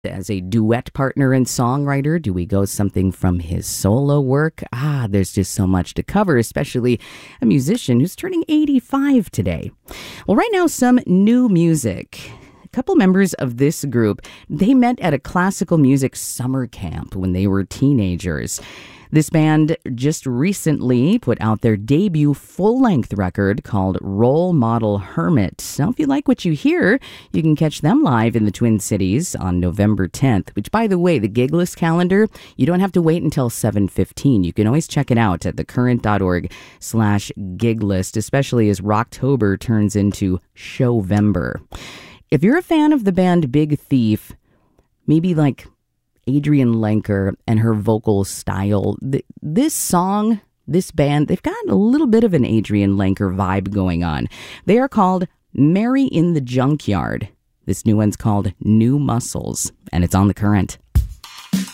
As a duet partner and songwriter, do we go something from his solo work? There's just so much to cover, especially a musician who's turning 85 today. Well, right now, some new music. A couple members of this group, they met at a classical music summer camp when they were teenagers. This band just recently put out their debut full-length record called Role Model Hermit. Now, if you like what you hear, you can catch them live in the Twin Cities on November 10th, which, by the way, the Giglist calendar, you don't have to wait until 7/15. You can always check it out at thecurrent.org/Giglist, especially as Rocktober turns into Showvember. If you're a fan of the band Big Thief, maybe like Adrienne Lenker and her vocal style, this song, this band, they've got a little bit of an Adrienne Lenker vibe going on. They are called Mary in the Junkyard. This new one's called New Muscles, and it's on The Current.